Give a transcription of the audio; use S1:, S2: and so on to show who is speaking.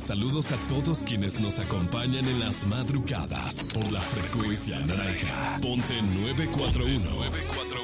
S1: Saludos a todos quienes nos acompañan en las madrugadas por la frecuencia naranja. Ponte 941.